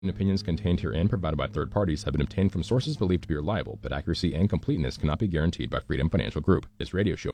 Opinions contained herein provided by third parties have been obtained from sources believed to be reliable, but accuracy and completeness cannot be guaranteed by Freedom Financial Group. This radio show.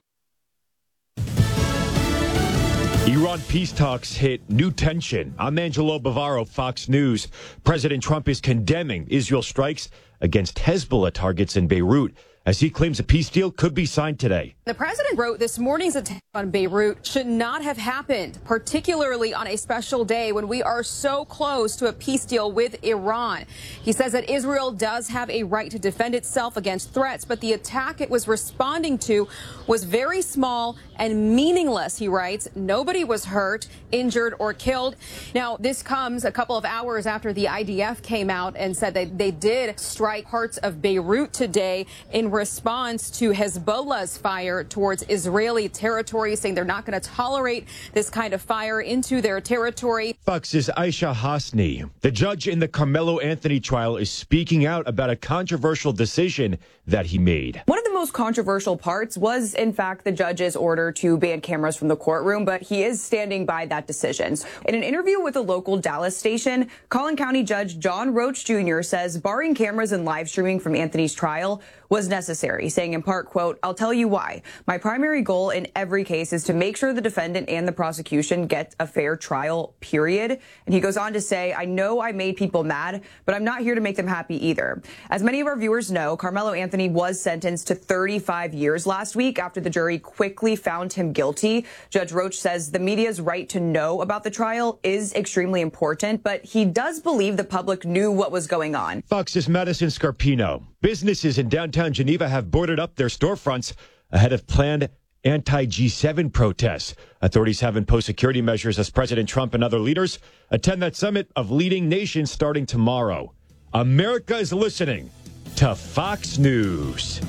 Iran peace talks hit new tension. I'm Angelo Bavaro, Fox News. President Trump is condemning Israel strikes against Hezbollah targets in Beirut, as he claims a peace deal could be signed today. The president wrote this morning's attack on Beirut should not have happened, particularly on a special day when we are so close to a peace deal with Iran. He says that Israel does have a right to defend itself against threats, but the attack it was responding to was very small and meaningless, he writes. Nobody was hurt, injured, or killed. Now, this comes a couple of hours after the IDF came out and said that they did strike parts of Beirut today in response to Hezbollah's fire towards Israeli territory, saying they're not going to tolerate this kind of fire into their territory. Fox's Aisha Hasni, the judge in the Carmelo Anthony trial, is speaking out about a controversial decision that he made. One of the most controversial parts was, in fact, the judge's order to ban cameras from the courtroom, but he is standing by that decision. In an interview with a local Dallas station, Collin County Judge John Roach Jr. says barring cameras and live streaming from Anthony's trial was necessary, saying in part, quote, "I'll tell you why. My primary goal in every case is to make sure the defendant and the prosecution get a fair trial, period." And he goes on to say, "I know I made people mad, but I'm not here to make them happy either." As many of our viewers know, Carmelo Anthony was sentenced to 35 years last week after the jury quickly found him guilty. Judge Roach says the media's right to know about the trial is extremely important, but he does believe the public knew what was going on. Fox's Madison Scarpino. Businesses in downtown Geneva have boarded up their storefronts ahead of planned anti-G7 protests. Authorities have imposed security measures as President Trump and other leaders attend that summit of leading nations starting tomorrow. America is listening to Fox News.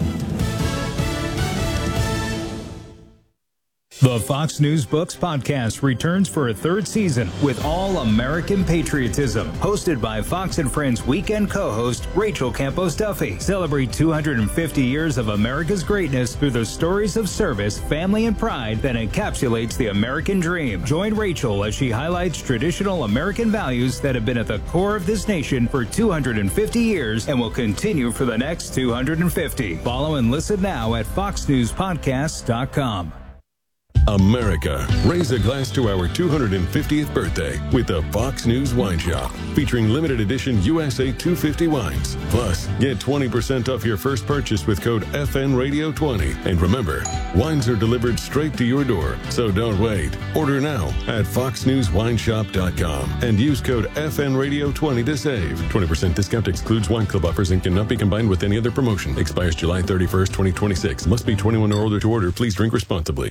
The Fox News Books podcast returns for a third season with all American patriotism. Hosted by Fox and Friends weekend co-host Rachel Campos Duffy. Celebrate 250 years of America's greatness through the stories of service, family, and pride that encapsulates the American dream. Join Rachel as she highlights traditional American values that have been at the core of this nation for 250 years and will continue for the next 250. Follow and listen now at foxnewspodcasts.com. America, raise a glass to our 250th birthday with the Fox News Wine Shop, featuring limited edition USA 250 wines. Plus, get 20% off your first purchase with code FNRadio20. And remember, wines are delivered straight to your door, so don't wait. Order now at foxnewswineshop.com and use code FNRadio20 to save. 20% discount excludes wine club offers and cannot be combined with any other promotion. Expires July 31st, 2026. Must be 21 or older to order. Please drink responsibly.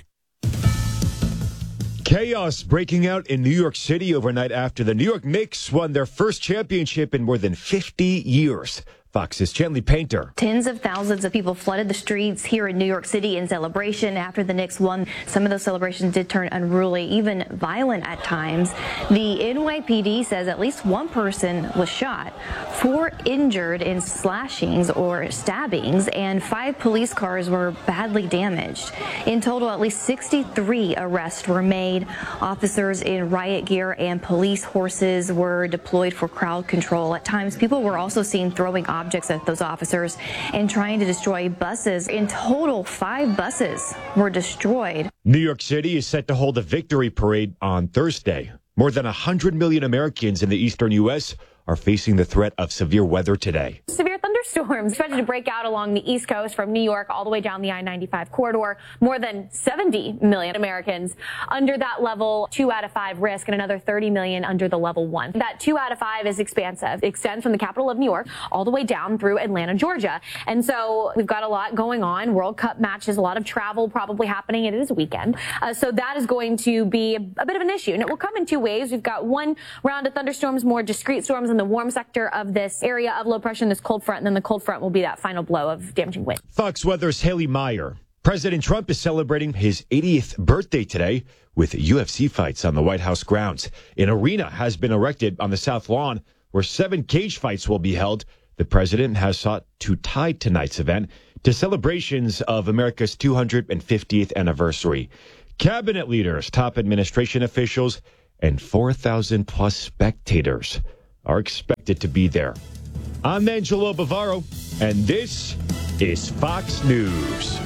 Chaos breaking out in New York City overnight after the New York Knicks won their first championship in more than 50 years. Fox's Chanley Painter. Tens of thousands of people flooded the streets here in New York City in celebration after the Knicks won. Some of those celebrations did turn unruly, even violent at times. The NYPD says at least one person was shot, 4 injured in slashings or stabbings, and 5 police cars were badly damaged. In total, at least 63 arrests were made. Officers in riot gear and police horses were deployed for crowd control. At times, people were also seen throwing objects at those officers and trying to destroy buses. In total, 5 buses were destroyed. New York City is set to hold a victory parade on Thursday. More than 100 million Americans in the eastern U.S. are facing the threat of severe weather today. Severe thunderstorms expected to break out along the East Coast from New York all the way down the I-95 corridor. More than 70 million Americans under that level 2 out of 5 risk and another 30 million under the level 1. That 2 out of 5 is expansive. It extends from the capital of New York all the way down through Atlanta, Georgia. And so we've got a lot going on. World Cup matches, a lot of travel probably happening. It is a weekend. So that is going to be a bit of an issue. And it will come in 2 waves. We've got one round of thunderstorms, more discrete storms in the warm sector of this area of low pressure, this cold front, and then the cold front will be that final blow of damaging wind. Fox Weather's Haley Meyer. President Trump is celebrating his 80th birthday today with UFC fights on the White House grounds. An arena has been erected on the South Lawn where 7 cage fights will be held. The president has sought to tie tonight's event to celebrations of America's 250th anniversary. Cabinet leaders, top administration officials, and 4,000 plus spectators are expected to be there. I'm Angelo Bavaro, and this is Fox News.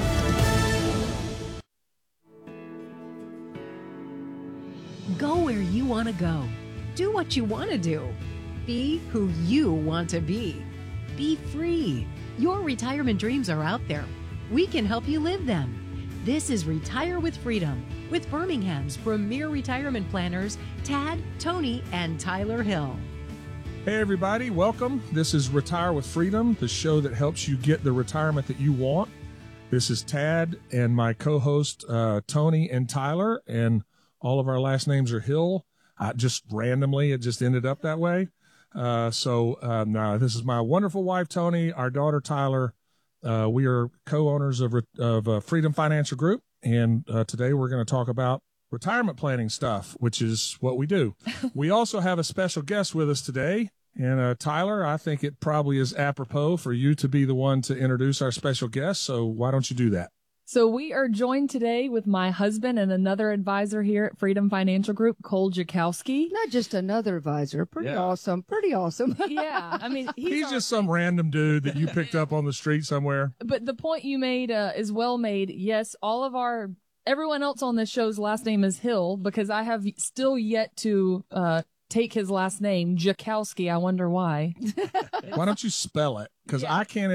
Go where you want to go. Do what you want to do. Be who you want to be. Be free. Your retirement dreams are out there. We can help you live them. This is Retire with Freedom with Birmingham's premier retirement planners, Tad, Tony, and Tyler Hill. Hey everybody, welcome. This is Retire with Freedom, the show that helps you get the retirement that you want. This is Tad and my co-host Tony and Tyler, and all of our last names are Hill. Just randomly, it just ended up that way. Now this is my wonderful wife, Tony, our daughter, Tyler. We are co-owners of Freedom Financial Group, and today we're going to talk about retirement planning stuff, which is what we do. We also have a special guest with us today, and Tyler, I think it probably is apropos for you to be the one to introduce our special guest, so why don't you do that? So we are joined today with my husband and another advisor here at Freedom Financial Group, Cole Jakowski. Not just another advisor. Pretty awesome. Yeah. I mean, he's just some random dude that you picked up on the street somewhere. But the point you made is well made. Yes, everyone else on this show's last name is Hill, because I have still yet to take his last name, Jakowski. I wonder why. Why don't you spell it? Because I can't.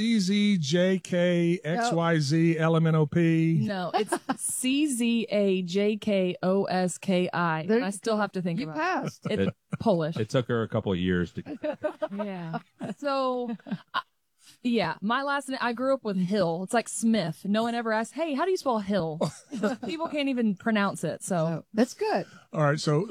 CZJKXYZLMNOP. No, it's CZAJKOSKI. I still have to think about passed. it. It's Polish. It took her a couple of years to get that. Yeah. So, my last name, I grew up with Hill. It's like Smith. No one ever asked, hey, how do you spell Hill? People can't even pronounce it. So that's good. All right. So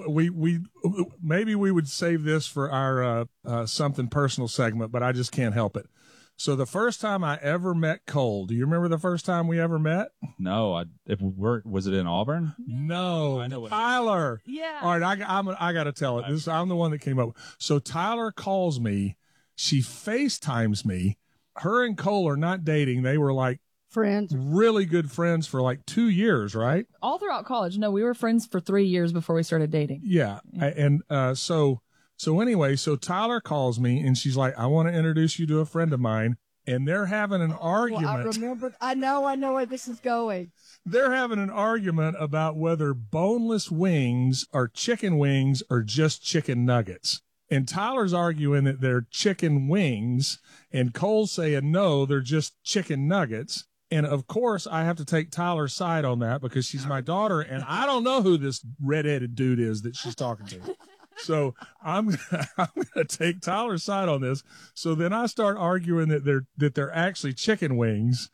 we maybe we would save this for our something personal segment, but I just can't help it. So the first time I ever met Cole, do you remember the first time we ever met? No, was it in Auburn? No, I know Tyler. Yeah. All right, I got to tell it. I'm the one that came up. So Tyler calls me. She FaceTimes me. Her and Cole are not dating. They were like friends, really good friends for like 2 years, right? All throughout college. No, we were friends for 3 years before we started dating. Yeah. And so anyway, so Tyler calls me and she's like, I want to introduce you to a friend of mine. And they're having an argument. Well, I remember. I know where this is going. They're having an argument about whether boneless wings are chicken wings or just chicken nuggets. And Tyler's arguing that they're chicken wings, and Cole's saying, no, they're just chicken nuggets. And, of course, I have to take Tyler's side on that because she's my daughter, and I don't know who this redheaded dude is that she's talking to. So I'm going to take Tyler's side on this. So then I start arguing that they're actually chicken wings.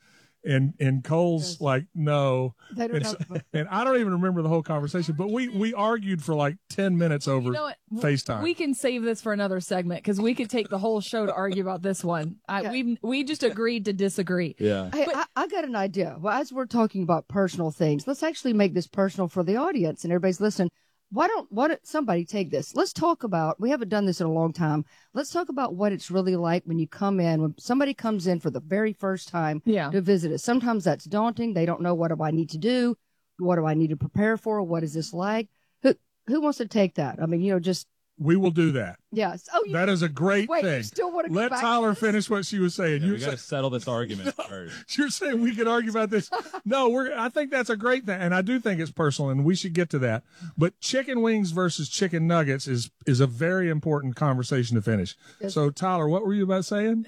And Cole's like, no. They don't know. And I don't even remember the whole conversation, but we argued for like 10 minutes over FaceTime. We can save this for another segment because we could take the whole show to argue about this one. We just agreed to disagree. Yeah. Hey, I got an idea. Well, as we're talking about personal things, let's actually make this personal for the audience and everybody's listening. Why don't somebody take this? Let's talk about, we haven't done this in a long time. Let's talk about what it's really like when you come in, when somebody comes in for the very first time to visit us. Sometimes that's daunting. They don't know, what do I need to do? What do I need to prepare for? What is this like? Who wants to take that? I mean, just. We will do that. Yes. Oh, that is a great thing. You still want to let Tyler finish what she was saying. Yeah, we got to settle this argument first. You're saying we could argue about this? No, I think that's a great thing, and I do think it's personal, and we should get to that. But chicken wings versus chicken nuggets is a very important conversation to finish. Yes. So, Tyler, what were you about saying?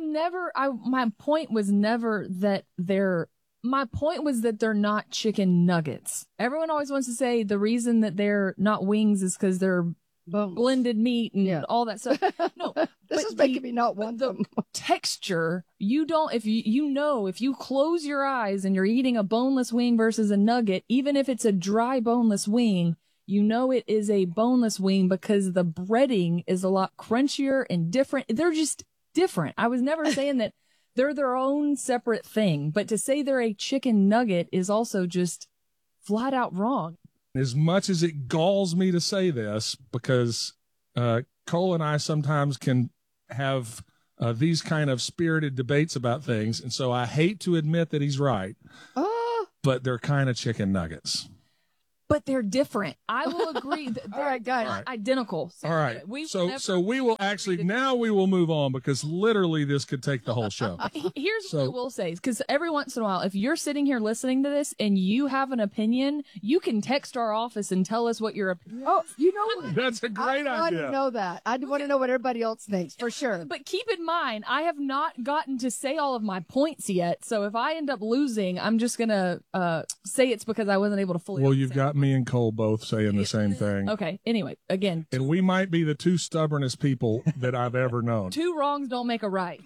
My point was never that my point was that they're not chicken nuggets. Everyone always wants to say the reason that they're not wings is because they're blended meat and all that stuff. No, this is making me not want the texture. You don't, if you close your eyes and you're eating a boneless wing versus a nugget, even if it's a dry boneless wing, you know it is a boneless wing because the breading is a lot crunchier and different. They're just different. I was never saying that they're their own separate thing, but to say they're a chicken nugget is also just flat out wrong. As much as it galls me to say this, because Cole and I sometimes can have these kind of spirited debates about things, and so I hate to admit that he's right, but they're kind of chicken nuggets. but they're different. I will agree. All right, guys. Not identical. All right. So we will actually now we will move on because literally this could take the whole show. Here's what I will say, because every once in a while, if you're sitting here listening to this and you have an opinion, you can text our office and tell us what your opinion. Oh, you know what? That's a great I idea. want to know that. I want to know what everybody else thinks for sure. But keep in mind, I have not gotten to say all of my points yet. So if I end up losing, I'm just gonna say it's because I wasn't able to fully. Well, you've got me and Cole both saying the same thing. Okay. Anyway, again, And we might be the two stubbornest people that I've ever known. two wrongs don't make a right.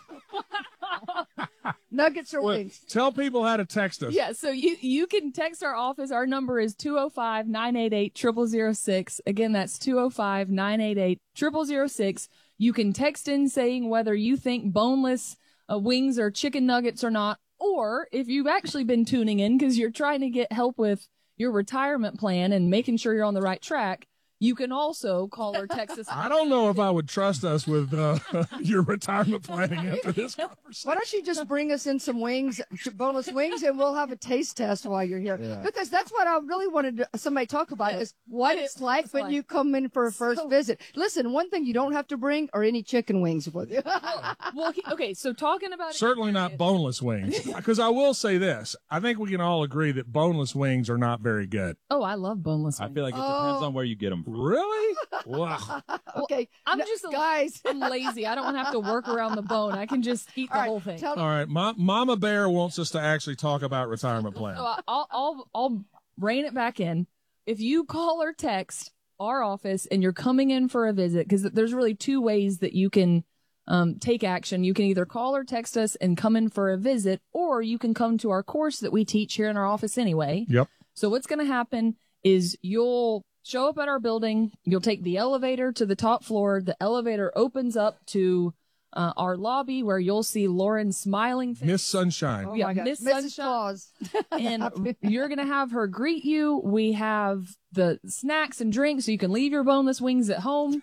Nuggets or wings? Tell people how to text us. Yeah, so you can text our office. Our number is 205-988-0006. Again, that's 205-988-0006. You can text in saying whether you think boneless wings are chicken nuggets or not, or if you've actually been tuning in because you're trying to get help with your retirement plan and making sure you're on the right track, you can also call or text us. I don't know if I would trust us with your retirement planning after this conversation. Why don't you just bring us in some wings, boneless wings, and we'll have a taste test while you're here. Yeah. Because that's what I really wanted somebody to talk about is what it's like when you come in for a first visit. Listen, one thing you don't have to bring are any chicken wings with you. Well, okay, so talking about Certainly not boneless wings. Because I will say this. I think we can all agree that boneless wings are not very good. Oh, I love boneless wings. I feel like it depends on where you get them from. Really? Wow. Okay. I'm just guys. I'm lazy. I don't want to have to work around the bone. I can just eat the whole thing. All right. Mama Bear wants us to actually talk about retirement plan. So I'll rein it back in. If you call or text our office and you're coming in for a visit, because there's really two ways that you can take action. You can either call or text us and come in for a visit, or you can come to our course that we teach here in our office anyway. Yep. So what's going to happen is you'll show up at our building. You'll take the elevator to the top floor. The elevator opens up to our lobby where you'll see Lauren's smiling face. Miss Sunshine. Yeah, Miss Sunshine. Claus. And you're going to have her greet you. We have the snacks and drinks so you can leave your boneless wings at home.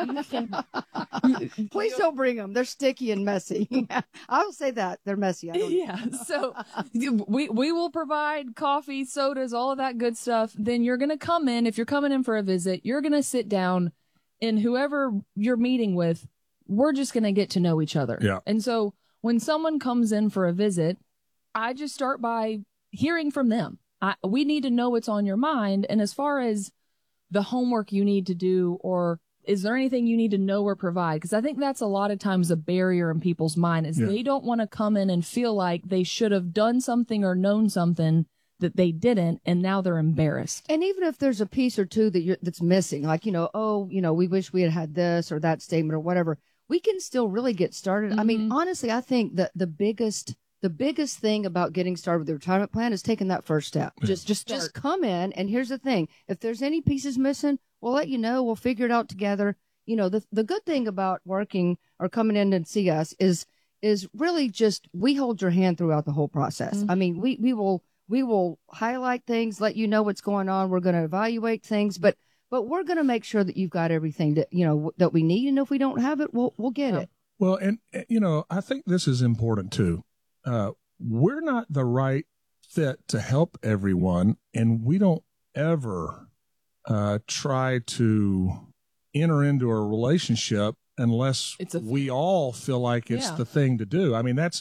Please don't bring them. They're sticky and messy. I'll say that. They're messy. I don't Yeah. So we will provide coffee, sodas, all of that good stuff. Then you're going to come in. If you're coming in for a visit, you're going to sit down, and whoever you're meeting with, we're just going to get to know each other. Yeah. And so when someone comes in for a visit, I just start by hearing from them. We need to know what's on your mind. And as far as the homework you need to do, or is there anything you need to know or provide? Because I think that's a lot of times a barrier in people's mind is they don't want to come in and feel like they should have done something or known something that they didn't, and now they're embarrassed. And even if there's a piece or two that's missing, like, we wish we had this or that statement or whatever, we can still really get started. Mm-hmm. I mean, honestly, I think that the biggest thing about getting started with the retirement plan is taking that first step. Just come in, and here's the thing. If there's any pieces missing, we'll let you know. We'll figure it out together. The good thing about working or coming in and see us is really just we hold your hand throughout the whole process. Mm-hmm. I mean, we will highlight things, let you know what's going on. We're going to evaluate things, but we're going to make sure that you've got everything that we need. And if we don't have it, we'll get it. Well, and I think this is important too. We're not the right fit to help everyone, and we don't ever try to enter into a relationship unless we all feel like it's the thing to do. I mean, that's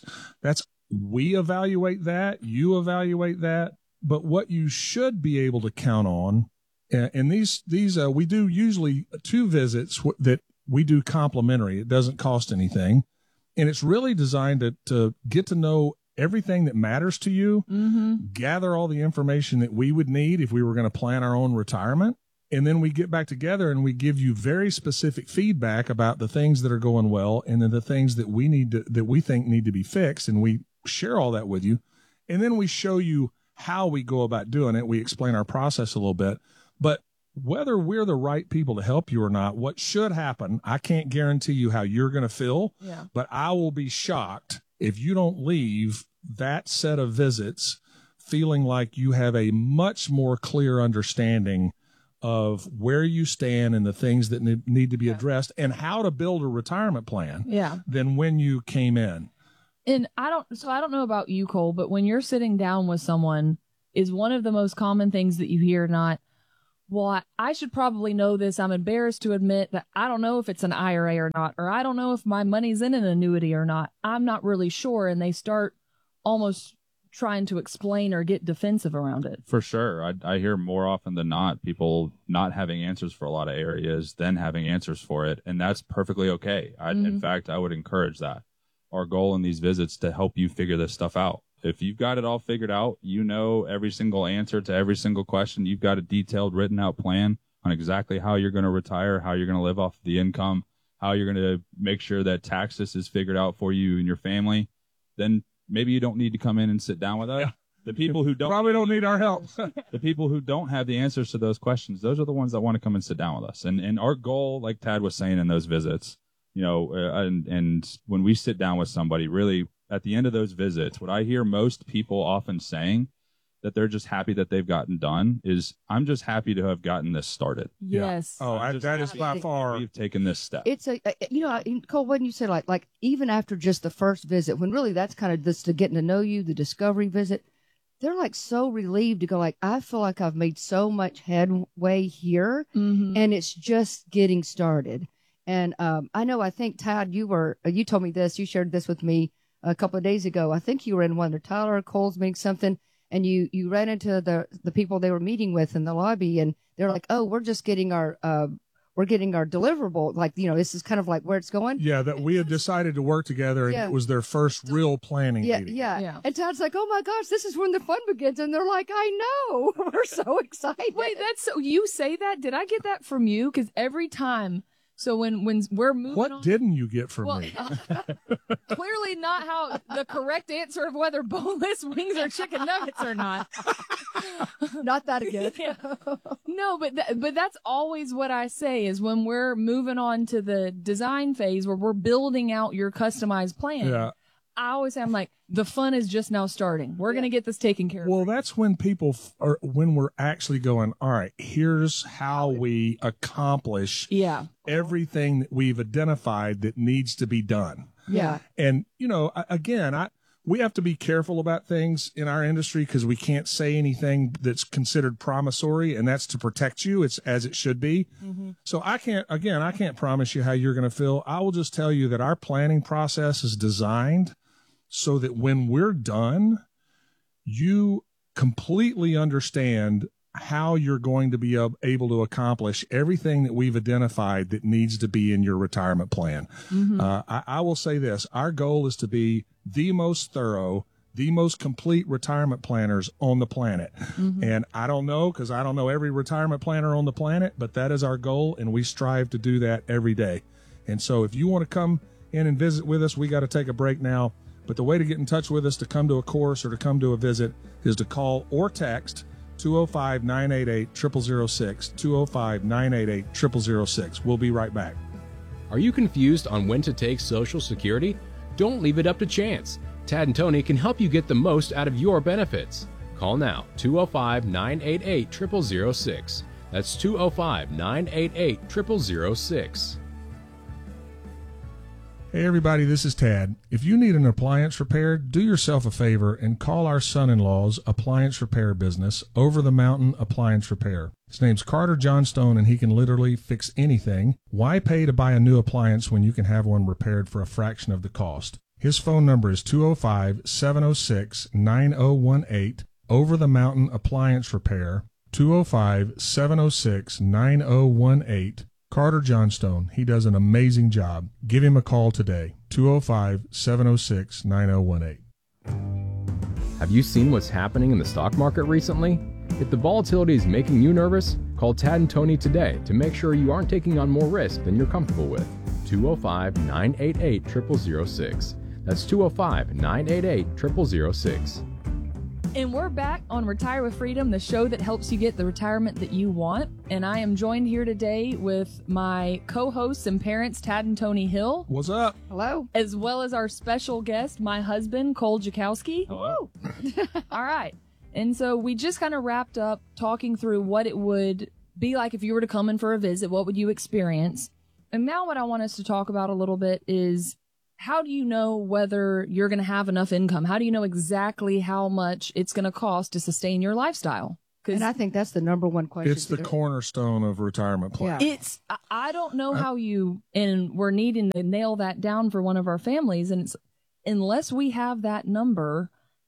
we evaluate that, you evaluate that, but what you should be able to count on, and these we do usually 2 visits that we do complimentary. It doesn't cost anything, and it's really designed to get to know everything that matters to you, gather all the information that we would need if we were going to plan our own retirement. And then we get back together and we give you very specific feedback about the things that are going well and then the things that we think need to be fixed. And we share all that with you. And then we show you how we go about doing it. We explain our process a little bit. But whether we're the right people to help you or not, what should happen, I can't guarantee you how you're going to feel, but I will be shocked if you don't leave that set of visits feeling like you have a much more clear understanding of where you stand and the things that need to be addressed and how to build a retirement plan than when you came in. And I don't know about you, Cole, but when you're sitting down with someone, is one of the most common things that you hear. Not, well, I should probably know this. I'm embarrassed to admit that I don't know if it's an IRA or not, or I don't know if my money's in an annuity or not. I'm not really sure. And they start almost trying to explain or get defensive around it. For sure. I hear more often than not people not having answers for a lot of areas than having answers for it. And that's perfectly okay. In fact, I would encourage that. Our goal in these visits to help you figure this stuff out. If you've got it all figured out, you know every single answer to every single question. You've got a detailed written out plan on exactly how you're going to retire, how you're going to live off the income, how you're going to make sure that taxes is figured out for you and your family. Then maybe you don't need to come in and sit down with us. Yeah. The people who probably don't need our help. The people who don't have the answers to those questions, those are the ones that want to come and sit down with us. And our goal, like Tad was saying in those visits, and when we sit down with somebody, really at the end of those visits, what I hear most people often saying that they're just happy that they've gotten done is, I'm just happy to have gotten this started. Yes. Yeah. Oh, that is by far. We've taken this step. It's Cole, when you say like even after just the first visit, when really that's kind of just the getting to know you, the discovery visit, they're like so relieved to go like, I feel like I've made so much headway here and it's just getting started. And I think Tad, you told me this, you shared this with me a couple of days ago. I think you were in one of Tyler or Cole's meeting something, and you ran into the people they were meeting with in the lobby, and they're like, oh, we're just getting our deliverable. Like, this is kind of like where it's going. Yeah, that we had decided to work together, and it was their first real planning meeting. Yeah. And Todd's like, oh my gosh, this is when the fun begins. And they're like, I know. We're so excited. Wait, you say that? Did I get that from you? Because every time. So when we're moving what didn't you get from me? Clearly not how the correct answer of whether boneless wings are chicken nuggets or not. Not that again. Yeah. No, but that's always what I say is when we're moving on to the design phase where we're building out your customized plan. Yeah. I always say, I'm like, the fun is just now starting. We're going to get this taken care of. Well, that's when people when we're actually going, all right, here's how we accomplish everything that we've identified that needs to be done. Yeah. And, again, we have to be careful about things in our industry because we can't say anything that's considered promissory, and that's to protect you. It's as it should be. So I can't promise you how you're going to feel. I will just tell you that our planning process is designed so that when we're done, you completely understand how you're going to be able to accomplish everything that we've identified that needs to be in your retirement plan. I will say this. Our goal is to be the most thorough, the most complete retirement planners on the planet. And I don't know, because I don't know every retirement planner on the planet, but that is our goal, and we strive to do that every day. And so if you want to come in and visit with us, we got to take a break now. But the way to get in touch with us to come to a course or to come to a visit is to call or text 205-988-0006, 205-988-0006. We'll be right back. Are you confused on when to take Social Security? Don't leave it up to chance. Tad and Tony can help you get the most out of your benefits. Call now, 205-988-0006. That's 205-988-0006. Hey everybody, this is Tad. If you need an appliance repaired, do yourself a favor and call our son-in-law's appliance repair business, Over the Mountain Appliance Repair. His name's Carter Johnstone, and he can literally fix anything. Why pay to buy a new appliance when you can have one repaired for a fraction of the cost? His phone number is 205-706-9018, Over the Mountain Appliance Repair, 205-706-9018. Carter Johnstone. He does an amazing job. Give him a call today, 205-706-9018. Have you seen what's happening in the stock market recently? If the volatility is making you nervous, call Tad and Tony today to make sure you aren't taking on more risk than you're comfortable with. 205-988-0006. That's 205-988-0006. And we're back on Retire with Freedom, the show that helps you get the retirement that you want. And I am joined here today with my co-hosts and parents, Tad and Tony Hill. What's up? Hello. As well as our special guest, my husband, Cole Jakowski. Hello. All right. And so we just kind of wrapped up talking through what it would be like if you were to come in for a visit. What would you experience? And now what I want us to talk about a little bit is how do you know whether you're going to have enough income? How do you know exactly how much it's going to cost to sustain your lifestyle? And I think that's the number one question. It's the cornerstone of retirement plan. Yeah. I don't know how and we're needing to nail that down for one of our families. And it's, unless we have that number,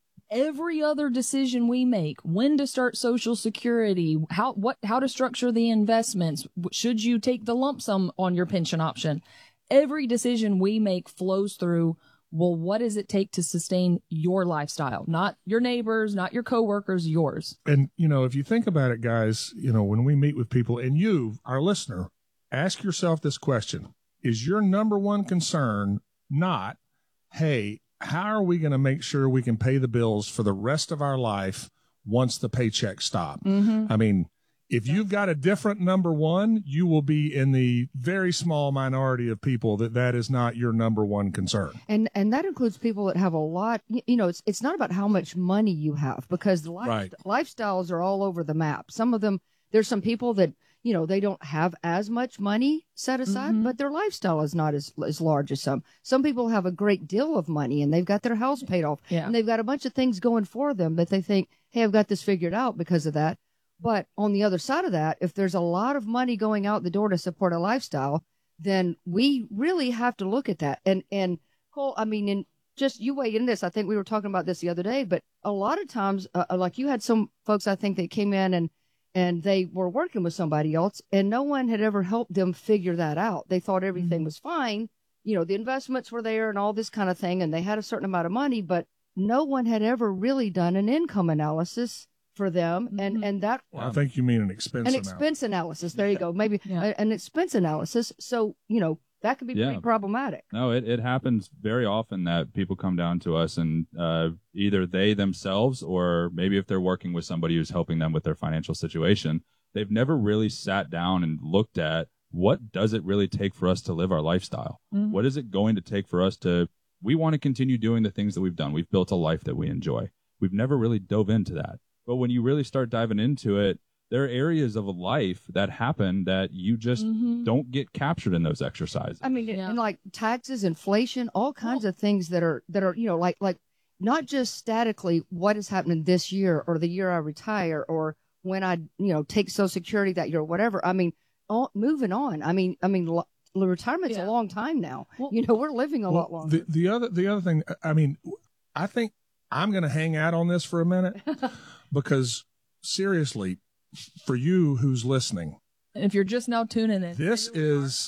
every other decision we make, when to start Social Security, how to structure the investments, should you take the lump sum on your pension option, every decision we make flows through, well, what does it take to sustain your lifestyle? Not your neighbors, not your coworkers, yours. And, if you think about it, guys, when we meet with people, and you, our listener, ask yourself this question. Is your number one concern not, hey, how are we going to make sure we can pay the bills for the rest of our life once the paychecks stop? Mm-hmm. I mean, if you've got a different number one, you will be in the very small minority of people that is not your number one concern. And that includes people that have a lot, it's not about how much money you have, because the lifestyles are all over the map. Some of them, there's some people that, they don't have as much money set aside, but their lifestyle is not as large as some. Some people have a great deal of money and they've got their house paid off and they've got a bunch of things going for them that they think, hey, I've got this figured out because of that. But on the other side of that, if there's a lot of money going out the door to support a lifestyle, then we really have to look at that. And Cole, just you weigh in this. I think we were talking about this the other day, but a lot of times, like you had some folks, I think, that came in and they were working with somebody else and no one had ever helped them figure that out. They thought everything was fine. The investments were there and all this kind of thing, and they had a certain amount of money, but no one had ever really done an income analysis for them. And that, I think you mean an expense analysis. There you go. Maybe an expense analysis. So, that could be pretty problematic. No, it happens very often that people come down to us and either they themselves, or maybe if they're working with somebody who's helping them with their financial situation, they've never really sat down and looked at what does it really take for us to live our lifestyle? Mm-hmm. What is it going to take for us we want to continue doing the things that we've done. We've built a life that we enjoy. We've never really dove into that. But when you really start diving into it, there are areas of a life that happen that you just don't get captured in those exercises. And like taxes, inflation, all kinds of things that are, like not just statically what is happening this year or the year I retire or when I, take Social Security that year or whatever. Moving on. Retirement's a long time now. Well, we're living a lot longer. The other thing, I think I'm going to hang out on this for a minute because seriously, for you who's listening, and if you're just now tuning in, this is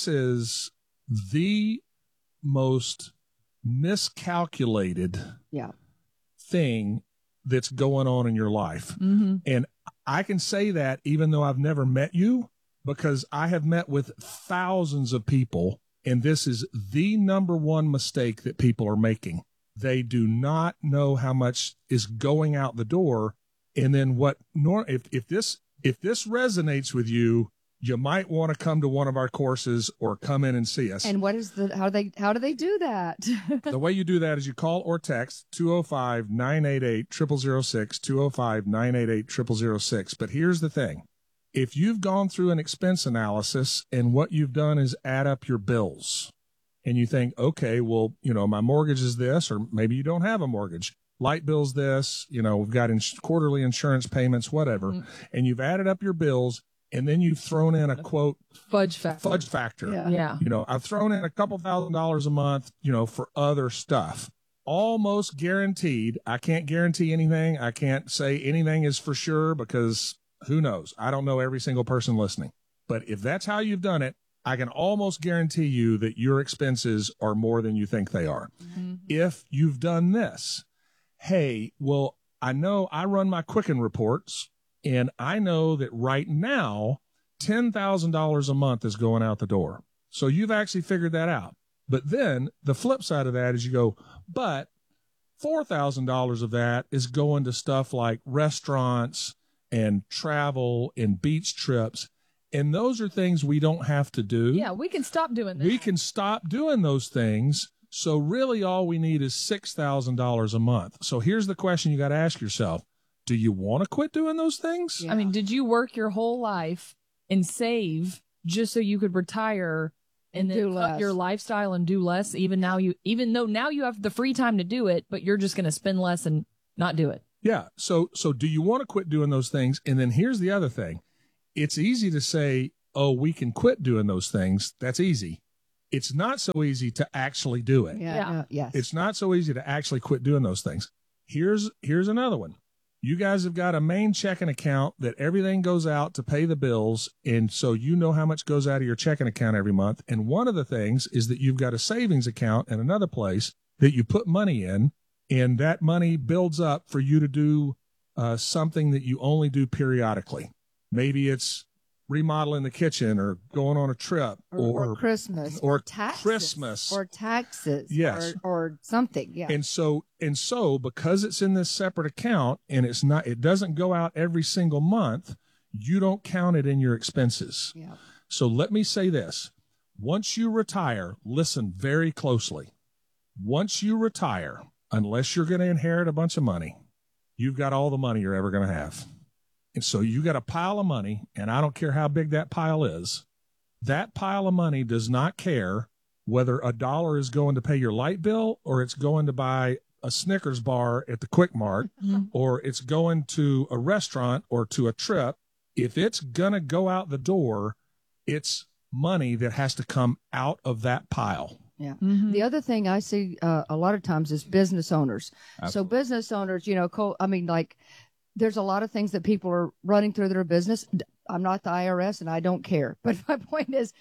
the most miscalculated thing that's going on in your life. Mm-hmm. And I can say that even though I've never met you, because I have met with thousands of people, and this is the number one mistake that people are making. They do not know how much is going out the door. And then if this resonates with you, you might want to come to one of our courses or come in and see us. And how do they do that? The way you do that is you call or text 205-988-0006, 205-988-0006. But here's the thing. If you've gone through an expense analysis and what you've done is add up your bills and you think, okay, well, my mortgage is this, or maybe you don't have a mortgage. Light bill's this, we've got quarterly insurance payments, whatever. And you've added up your bills and then you've thrown in a quote fudge factor. Yeah. I've thrown in a couple $1,000s a month, for other stuff. Almost guaranteed. I can't guarantee anything. I can't say anything is for sure because who knows? I don't know every single person listening. But if that's how you've done it, I can almost guarantee you that your expenses are more than you think they are. Mm-hmm. If you've done this, hey, well, I know I run my Quicken reports, and I know that right now, $10,000 a month is going out the door. So you've actually figured that out. But then the flip side of that is you go, but $4,000 of that is going to stuff like restaurants and travel and beach trips. And those are things we don't have to do. Yeah, we can stop doing that. We can stop doing those things. So really all we need is $6,000 a month. So here's the question you got to ask yourself. Do you want to quit doing those things? Yeah. Did you work your whole life and save just so you could retire and then do cut less. your lifestyle and do less. Even though now you have the free time to do it, but you're just going to spend less and not do it. Yeah. So do you want to quit doing those things? And then here's the other thing. It's easy to say, oh, we can quit doing those things. That's easy. It's not so easy to actually do it. Yeah. Yes. It's not so easy to actually quit doing those things. Here's another one. You guys have got a main checking account that everything goes out to pay the bills. And so you know how much goes out of your checking account every month. And one of the things is that you've got a savings account in another place that you put money in, and that money builds up for you to do something that you only do periodically. Maybe it's remodeling the kitchen or going on a trip or Christmas or taxes or taxes. Yes. Or something. Yeah. And so because it's in this separate account and it doesn't go out every single month, you don't count it in your expenses. Yeah. So let me say this. Once you retire, listen very closely. Once you retire, unless you're going to inherit a bunch of money, you've got all the money you're ever going to have. And so you got a pile of money, and I don't care how big that pile is. That pile of money does not care whether $1 is going to pay your light bill or it's going to buy a Snickers bar at the Quick Mart or it's going to a restaurant or to a trip. If it's going to go out the door, it's money that has to come out of that pile. Yeah. The other thing I see a lot of times is business owners. Absolutely. So business owners, there's a lot of things that people are running through their business. I'm not the IRS and I don't care. But my point is,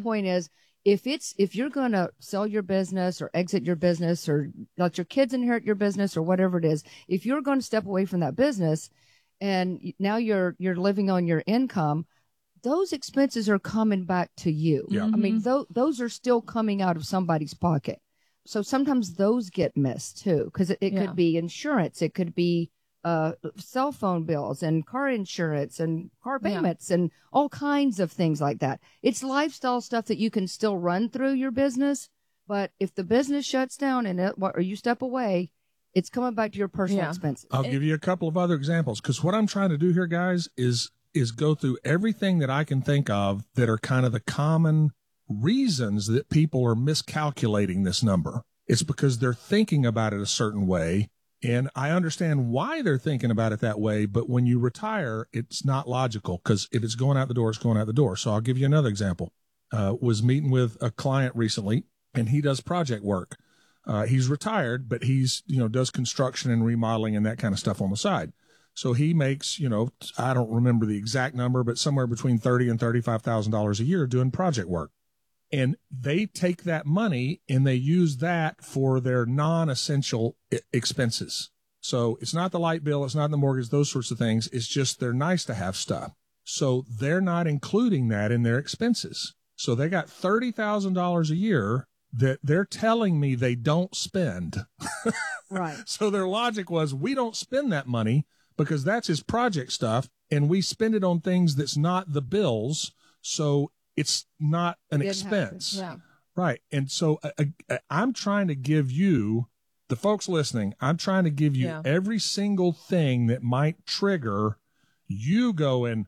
if you're going to sell your business or exit your business or let your kids inherit your business or whatever it is, if you're going to step away from that business and now you're living on your income, those expenses are coming back to you. Yeah. I mean, those are still coming out of somebody's pocket. So sometimes those get missed too, because it could be insurance. It could be cell phone bills and car insurance and car payments and all kinds of things like that. It's lifestyle stuff that you can still run through your business, but if the business shuts down or you step away, it's coming back to your personal expenses. I'll give you a couple of other examples, because what I'm trying to do here, guys, is go through everything that I can think of that are kind of the common reasons that people are miscalculating this number. It's because they're thinking about it a certain way. And I understand why they're thinking about it that way, but when you retire, it's not logical, because if it's going out the door, it's going out the door. So I'll give you another example. Was meeting with a client recently, and he does project work. He's retired, but he's, does construction and remodeling and that kind of stuff on the side. So he makes, I don't remember the exact number, but somewhere between $30,000 and $35,000 a year doing project work. And they take that money and they use that for their non-essential expenses. So it's not the light bill, it's not the mortgage, those sorts of things. It's just their nice to have stuff. So they're not including that in their expenses. So they got $30,000 a year that they're telling me they don't spend. Right. So their logic was, we don't spend that money because that's his project stuff, and we spend it on things that's not the bills. So it's not an expense. Yeah. Right. And so I'm trying to give you, the folks listening, I'm trying to give you every single thing that might trigger you going,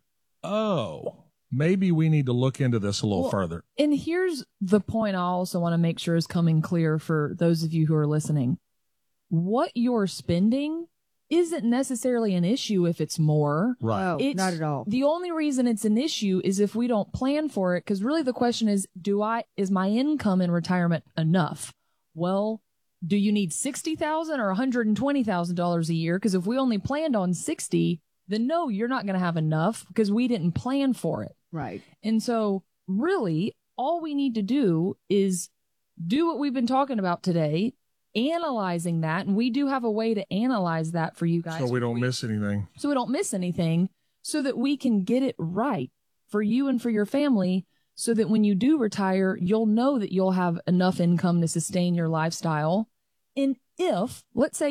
oh, maybe we need to look into this a little further. And here's the point I also want to make sure is coming clear for those of you who are listening. What you're spending isn't necessarily an issue if it's more. Right. Oh, not at all. The only reason it's an issue is if we don't plan for it, because really the question is, is my income in retirement enough? Well, do you need $60,000 or $120,000 a year? Because if we only planned on 60, then no, you're not going to have enough because we didn't plan for it. Right. And so really all we need to do is do what we've been talking about today, analyzing that, and we do have a way to analyze that for you guys, so we don't miss anything, so that we can get it right for you and for your family, so that when you do retire, you'll know that you'll have enough income to sustain your lifestyle. And if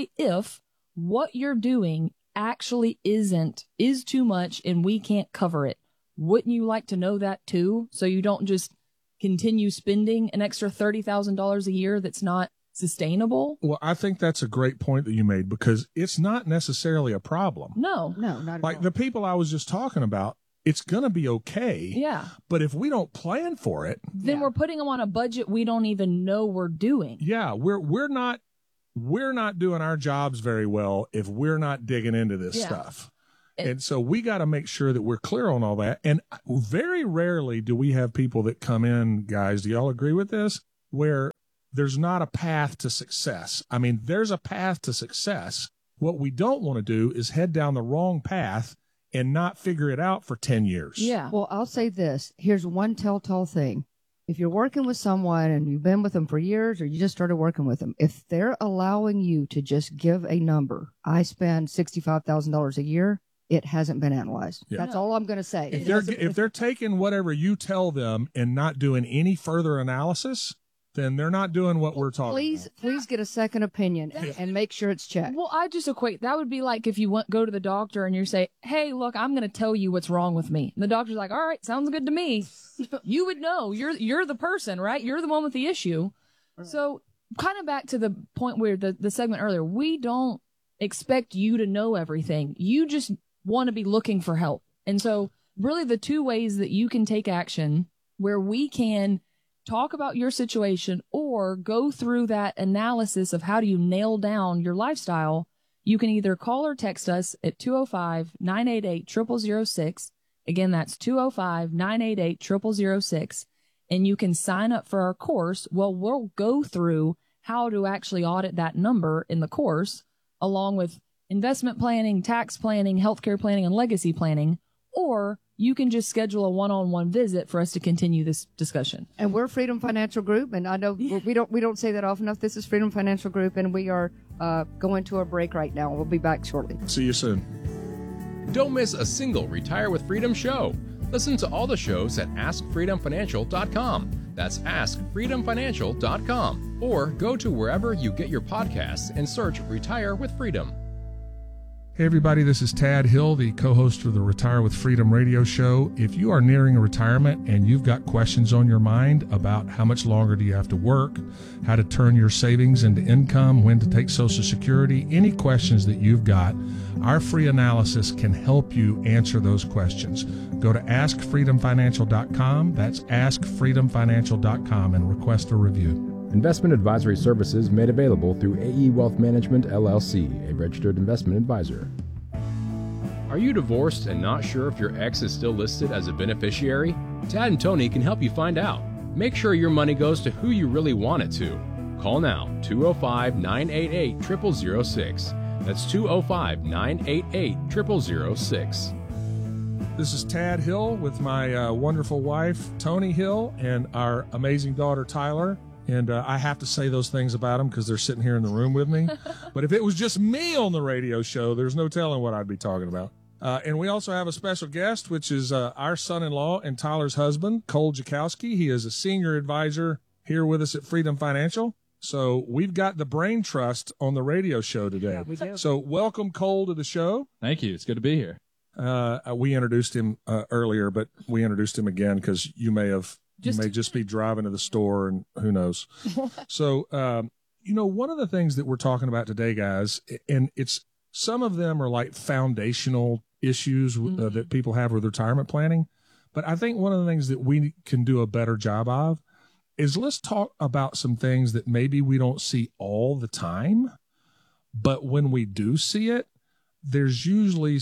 what you're doing actually is too much and we can't cover it, wouldn't you like to know that too, so you don't just continue spending an extra $30,000 a year that's not sustainable? Well, I think that's a great point that you made, because it's not necessarily a problem. No, not at all. Like the people I was just talking about, it's going to be okay. Yeah. But if we don't plan for it, then we're putting them on a budget we don't even know we're doing. Yeah, we're not doing our jobs very well if we're not digging into this stuff. And so we got to make sure that we're clear on all that. And very rarely do we have people that come in, guys, do y'all agree with this, where there's not a path to success. I mean, there's a path to success. What we don't want to do is head down the wrong path and not figure it out for 10 years. Yeah. Well, I'll say this. Here's one telltale thing. If you're working with someone and you've been with them for years or you just started working with them, if they're allowing you to just give a number, I spend $65,000 a year, it hasn't been analyzed. Yeah. That's all I'm going to say. If they're taking whatever you tell them and not doing any further analysis, then they're not doing what we're talking about. Please get a second opinion and make sure it's checked. Well, I just equate, that would be like if you go to the doctor and you say, hey, look, I'm going to tell you what's wrong with me. And the doctor's like, all right, sounds good to me. You would know. You're the person, right? You're the one with the issue. Right. So kind of back to the point where the segment earlier, we don't expect you to know everything. You just want to be looking for help. And so really the two ways that you can take action where we can talk about your situation or go through that analysis of how do you nail down your lifestyle, you can either call or text us at 205-988-0006. Again, that's 205-988-0006. And you can sign up for our course. Well, we'll go through how to actually audit that number in the course, along with investment planning, tax planning, healthcare planning, and legacy planning. Or you can just schedule a one-on-one visit for us to continue this discussion. And we're Freedom Financial Group, and I know we don't say that often enough. This is Freedom Financial Group, and we are going to a break right now. We'll be back shortly. See you soon. Don't miss a single Retire with Freedom show. Listen to all the shows at AskFreedomFinancial.com. That's AskFreedomFinancial.com. Or go to wherever you get your podcasts and search Retire with Freedom. Hey everybody, this is Tad Hill, the co-host of the Retire with Freedom radio show. If you are nearing a retirement and you've got questions on your mind about how much longer do you have to work, how to turn your savings into income, when to take Social Security, any questions that you've got, our free analysis can help you answer those questions. Go to AskFreedomFinancial.com. That's AskFreedomFinancial.com and request a review. Investment advisory services made available through AE Wealth Management, LLC, a registered investment advisor. Are you divorced and not sure if your ex is still listed as a beneficiary? Tad and Tony can help you find out. Make sure your money goes to who you really want it to. Call now, 205-988-0006. That's 205-988-0006. This is Tad Hill with my wonderful wife, Tony Hill, and our amazing daughter, Tyler. And I have to say those things about them because they're sitting here in the room with me. But if it was just me on the radio show, there's no telling what I'd be talking about. And we also have a special guest, which is our son-in-law and Tyler's husband, Cole Jakowski. He is a senior advisor here with us at Freedom Financial. So we've got the brain trust on the radio show today. Yeah, we do. So welcome, Cole, to the show. Thank you. It's good to be here. We introduced him earlier, but we introduced him again because you may just be driving to the store and who knows. So, one of the things that we're talking about today, guys, and some of them are like foundational issues that people have with retirement planning. But I think one of the things that we can do a better job of is let's talk about some things that maybe we don't see all the time, but when we do see it, there's usually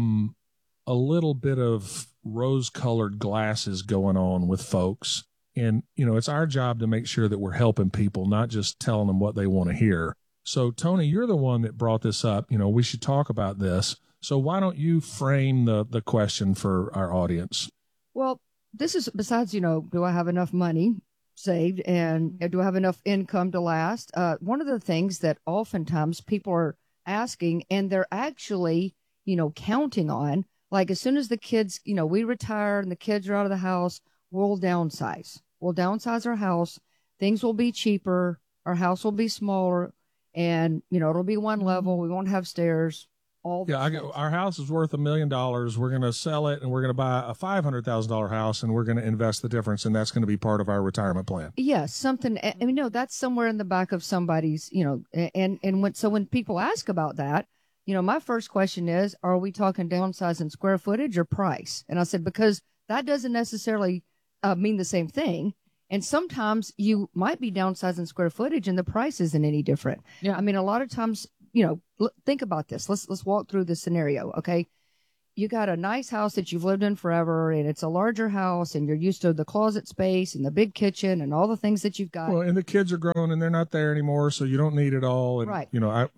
a little bit of rose-colored glasses going on with folks. And, it's our job to make sure that we're helping people, not just telling them what they want to hear. So, Tony, you're the one that brought this up. We should talk about this. So why don't you frame the question for our audience? Well, this is besides, do I have enough money saved and do I have enough income to last? One of the things that oftentimes people are asking, and they're actually, counting on, like as soon as the kids, we retire and the kids are out of the house, we'll downsize. We'll downsize our house. Things will be cheaper. Our house will be smaller, and it'll be one level. We won't have stairs. Our house is worth $1 million. We're going to sell it, and we're going to buy a $500,000 house, and we're going to invest the difference, and that's going to be part of our retirement plan. Yes, something. That's somewhere in the back of somebody's. And when people ask about that, my first question is, are we talking downsize in square footage or price? And I said, because that doesn't necessarily mean the same thing. And sometimes you might be downsizing square footage and the price isn't any different. Yeah. I mean, a lot of times, think about this. Let's walk through this scenario. Okay. You got a nice house that you've lived in forever, and it's a larger house, and you're used to the closet space and the big kitchen and all the things that you've got. Well, and the kids are grown and they're not there anymore, so you don't need it all. And, right.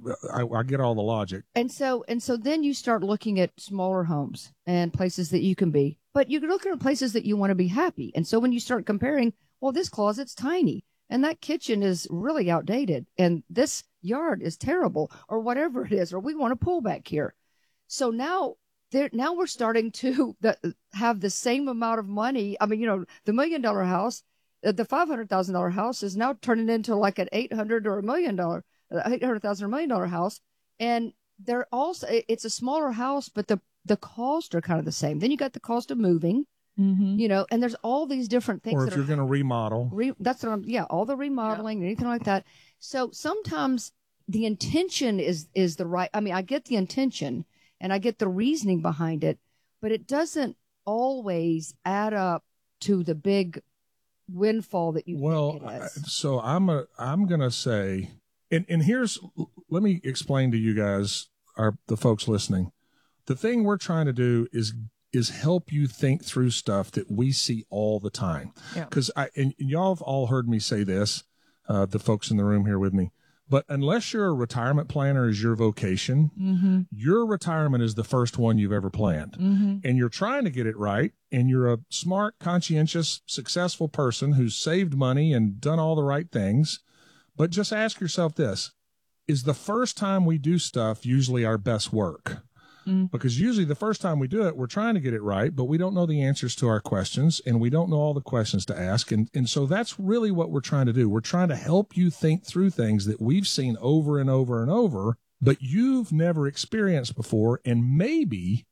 I get all the logic. And so then you start looking at smaller homes and places that you can be, but you look at places that you want to be happy. And so when you start comparing, well, this closet's tiny and that kitchen is really outdated and this yard is terrible or whatever it is, or we want a pool back here. So now we're starting to have the same amount of money. I mean, the $1 million house, the $500,000 house is now turning into like an $800,000 or $1 million house. And they're also, it's a smaller house, but the costs are kind of the same. Then you got the cost of moving, and there's all these different things. Or if you're going to remodel. That's what all the remodeling and anything like that. So sometimes the intention is the right. I mean, I get the intention. And I get the reasoning behind it, but it doesn't always add up to the big windfall that you think it is. So I'm going to say, and let me explain to you guys, the folks listening. The thing we're trying to do is help you think through stuff that we see all the time. Because and y'all have all heard me say this, the folks in the room here with me. But unless you're a retirement planner is your vocation, your retirement is the first one you've ever planned. And you're trying to get it right. And you're a smart, conscientious, successful person who's saved money and done all the right things. But just ask yourself this, is the first time we do stuff usually our best work? Because usually the first time we do it, we're trying to get it right, but we don't know the answers to our questions and we don't know all the questions to ask. And so that's really what we're trying to do. We're trying to help you think through things that we've seen over and over and over, but you've never experienced before. And maybe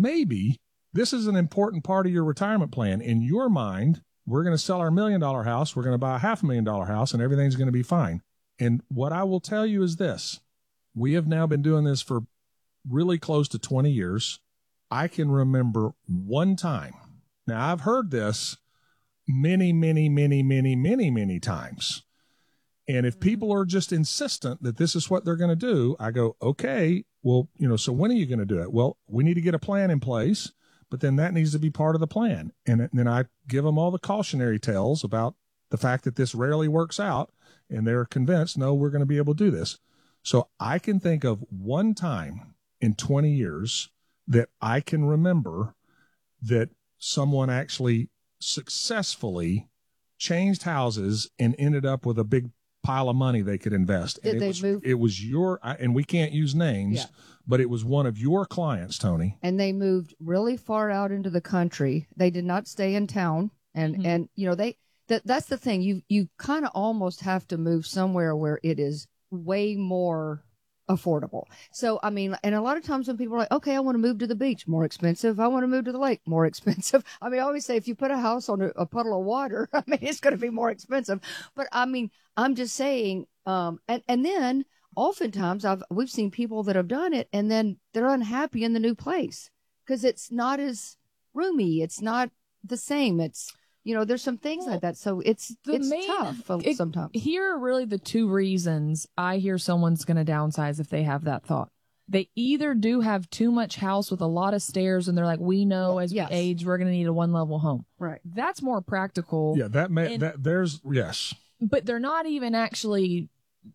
this is an important part of your retirement plan. In your mind, we're going to sell our $1 million house. We're going to buy a $500,000 house and everything's going to be fine. And what I will tell you is this, we have now been doing this for really close to 20 years. I can remember one time. Now, I've heard this many times. And if people are just insistent that this is what they're going to do, I go, okay, well, so when are you going to do it? Well, we need to get a plan in place, but then that needs to be part of the plan. And then I give them all the cautionary tales about the fact that this rarely works out, and they're convinced, no, we're going to be able to do this. So I can think of one time in 20 years that I can remember that someone actually successfully changed houses and ended up with a big pile of money they could invest. Did they move? It was and we can't use names, but it was one of your clients, Tony. And they moved really far out into the country. They did not stay in town. And that's the thing. You kind of almost have to move somewhere where it is way more affordable. So, I mean, and a lot of times when people are like, okay, I want to move to the beach, more expensive. I want to move to the lake, more expensive. I mean, I always say if you put a house on a puddle of water, I mean, it's going to be more expensive. But I mean, I'm just saying, and then oftentimes we've seen people that have done it and then they're unhappy in the new place because it's not as roomy. It's not the same. It's, there's some things like that. So it's tough sometimes. Here are really the two reasons I hear someone's going to downsize if they have that thought. They either do have too much house with a lot of stairs and they're like, we know as we age, we're going to need a one-level home. Right. That's more practical. Yeah, yes. But they're not even actually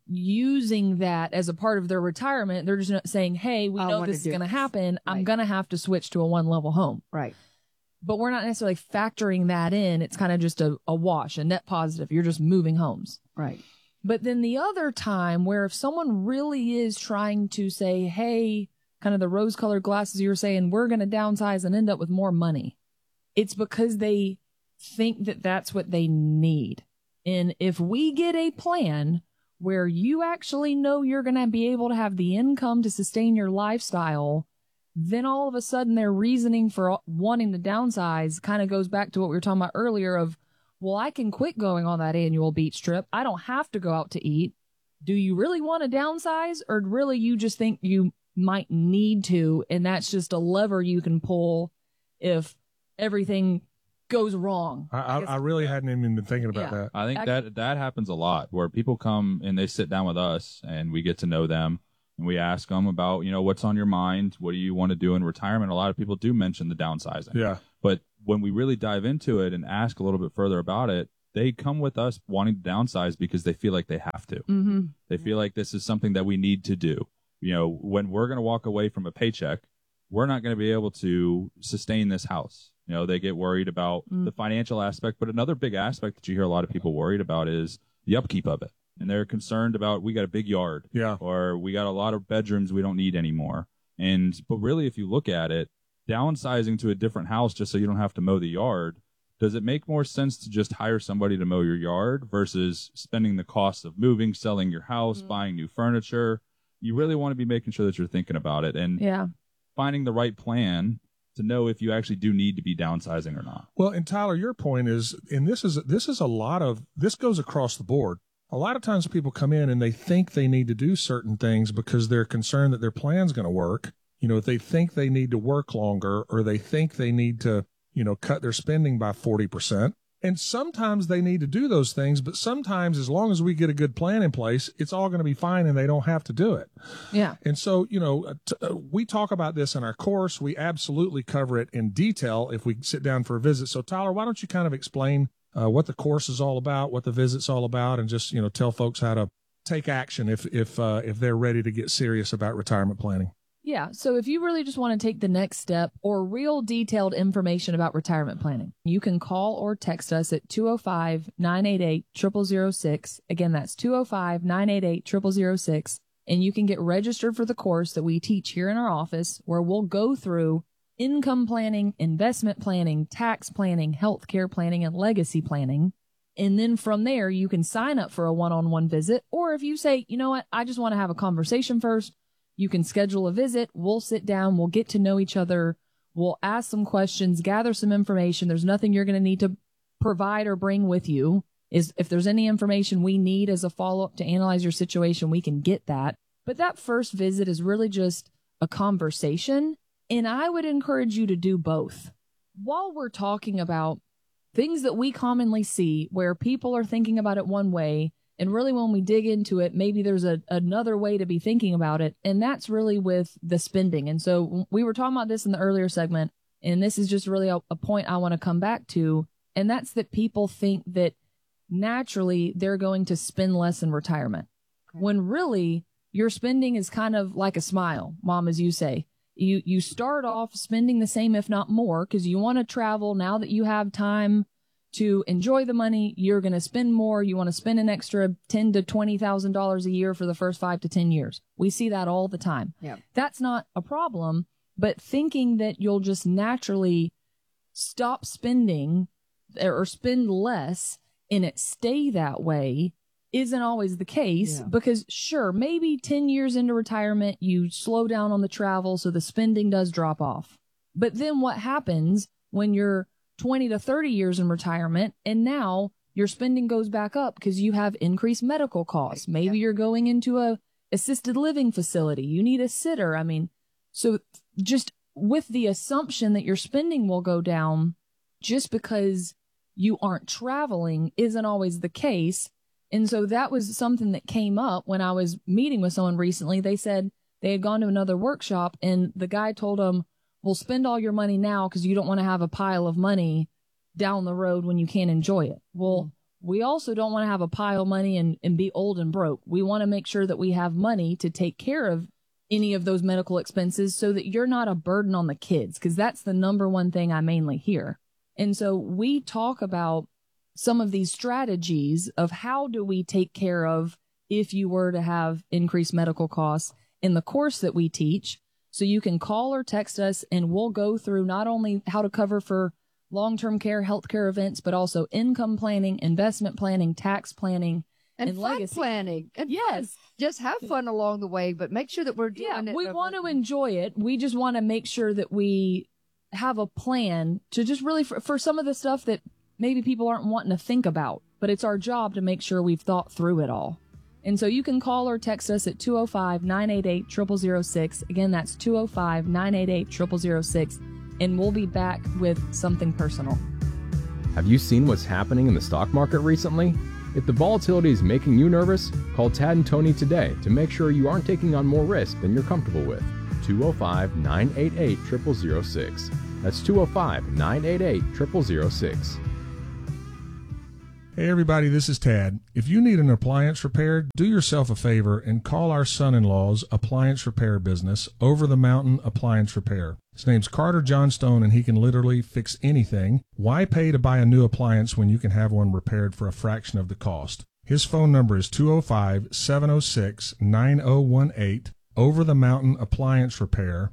using that as a part of their retirement. They're just saying, hey, we know this is going to happen. Right. I'm going to have to switch to a one-level home. Right. But we're not necessarily factoring that in. It's kind of just a wash, a net positive. You're just moving homes. Right. But then the other time where if someone really is trying to say, hey, kind of the rose-colored glasses you were saying, we're going to downsize and end up with more money, it's because they think that that's what they need. And if we get a plan where you actually know you're going to be able to have the income to sustain your lifestyle, then all of a sudden their reasoning for wanting to downsize kind of goes back to what we were talking about earlier of, well, I can quit going on that annual beach trip. I don't have to go out to eat. Do you really want to downsize, or really you just think you might need to, and that's just a lever you can pull if everything goes wrong. I really hadn't even been thinking about that. I think that happens a lot, where people come and they sit down with us and we get to know them and we ask them about, what's on your mind? What do you want to do in retirement? A lot of people do mention the downsizing. Yeah. But when we really dive into it and ask a little bit further about it, they come with us wanting to downsize because they feel like they have to. Mm-hmm. They feel like this is something that we need to do. When we're going to walk away from a paycheck, we're not going to be able to sustain this house. They get worried about the financial aspect, but another big aspect that you hear a lot of people worried about is the upkeep of it. And they're concerned about, we got a big yard, or we got a lot of bedrooms we don't need anymore. But really, if you look at it, downsizing to a different house just so you don't have to mow the yard, does it make more sense to just hire somebody to mow your yard versus spending the cost of moving, selling your house, buying new furniture? You really want to be making sure that you're thinking about it and finding the right plan to know if you actually do need to be downsizing or not. Well, and Tyler, your point is, and this is a lot of, this goes across the board. A lot of times people come in and they think they need to do certain things because they're concerned that their plan's going to work. If they think they need to work longer, or they think they need to, cut their spending by 40%. And sometimes they need to do those things, but sometimes, as long as we get a good plan in place, it's all going to be fine and they don't have to do it. Yeah. And so, we talk about this in our course. We absolutely cover it in detail if we sit down for a visit. So, Tyler, why don't you kind of explain what the course is all about, what the visit's all about, and just, tell folks how to take action if they're ready to get serious about retirement planning. Yeah. So if you really just want to take the next step or real detailed information about retirement planning, you can call or text us at 205-988-0006. Again, that's 205-988-0006. And you can get registered for the course that we teach here in our office, where we'll go through income planning, investment planning, tax planning, healthcare planning, and legacy planning. And then from there, you can sign up for a one-on-one visit. Or if you say, you know what, I just want to have a conversation first, you can schedule a visit. We'll sit down. We'll get to know each other. We'll ask some questions, gather some information. There's nothing you're going to need to provide or bring with you. If there's any information we need as a follow-up to analyze your situation, we can get that. But that first visit is really just a conversation. And I would encourage you to do both. While we're talking about things that we commonly see where people are thinking about it one way, and really when we dig into it, maybe there's another way to be thinking about it. And that's really with the spending. And so we were talking about this in the earlier segment, and this is just really a point I want to come back to. And that's that people think that naturally they're going to spend less in retirement. Okay. When really your spending is kind of like a smile, Mom, as you say. You start off spending the same, if not more, because you want to travel. Now that you have time to enjoy the money, you're going to spend more. You want to spend an extra $10,000 to $20,000 a year for the first 5 to 10 years. We see that all the time. Yeah. That's not a problem, but thinking that you'll just naturally stop spending or spend less and it stay that way isn't always the case. Yeah. Because sure, maybe 10 years into retirement, you slow down on the travel, so the spending does drop off. But then what happens when you're 20 to 30 years in retirement and now your spending goes back up because you have increased medical costs? Maybe you're going into a assisted living facility. You need a sitter. I mean, so just with the assumption that your spending will go down just because you aren't traveling isn't always the case. And so that was something that came up when I was meeting with someone recently. They said they had gone to another workshop and the guy told them, well, spend all your money now because you don't want to have a pile of money down the road when you can't enjoy it. Well, we also don't want to have a pile of money and be old and broke. We want to make sure that we have money to take care of any of those medical expenses so that you're not a burden on the kids, because that's the number one thing I mainly hear. And so we talk about some of these strategies of how do we take care of if you were to have increased medical costs in the course that we teach. So you can call or text us and we'll go through not only how to cover for long-term care, healthcare events, but also income planning, investment planning, tax planning, and fun legacy planning. And yes. Just have fun along the way, but make sure that we're doing it. We want to enjoy it. We just want to make sure that we have a plan to just really, for some of the stuff that maybe people aren't wanting to think about, but it's our job to make sure we've thought through it all. And so you can call or text us at 205-988-0006. Again, that's 205-988-0006. And we'll be back with something personal. Have you seen what's happening in the stock market recently? If the volatility is making you nervous, call Tad and Tony today to make sure you aren't taking on more risk than you're comfortable with. 205-988-0006. That's 205-988-0006. Hey everybody, this is Tad. If you need an appliance repaired, do yourself a favor and call our son-in-law's appliance repair business, Over the Mountain Appliance Repair. His name's Carter Johnstone, and he can literally fix anything. Why pay to buy a new appliance when you can have one repaired for a fraction of the cost? His phone number is 205-706-9018, Over the Mountain Appliance Repair,